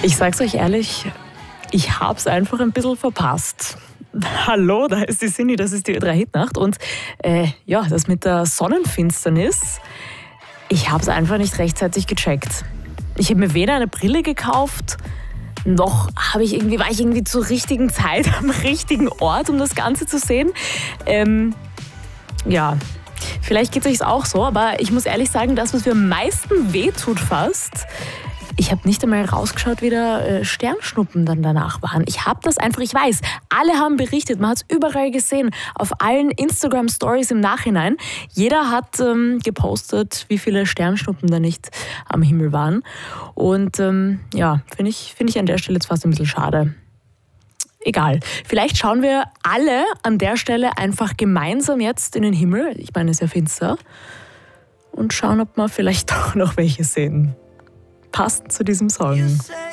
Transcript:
Ich sag's euch ehrlich, ich hab's einfach ein bisschen verpasst. Hallo, da ist die Cindy, das ist die Ö3-Hitnacht und ja, das mit der Sonnenfinsternis, ich hab's einfach nicht rechtzeitig gecheckt. Ich habe mir weder eine Brille gekauft, noch war ich irgendwie zur richtigen Zeit am richtigen Ort, um das Ganze zu sehen. Ja, vielleicht geht es euch auch so, aber ich muss ehrlich sagen, das, was mir am meisten wehtut fast, ich habe nicht einmal rausgeschaut, wie da Sternschnuppen dann danach waren. Ich habe das einfach, ich weiß, alle haben berichtet, man hat es überall gesehen, auf allen Instagram-Stories im Nachhinein. Jeder hat gepostet, wie viele Sternschnuppen da nicht am Himmel waren. Und ja, finde ich an der Stelle jetzt fast ein bisschen schade. Egal, vielleicht schauen wir alle an der Stelle einfach gemeinsam jetzt in den Himmel. Ich meine, es ist ja finster. Und schauen, ob wir vielleicht doch noch welche sehen. Passt zu diesem Song.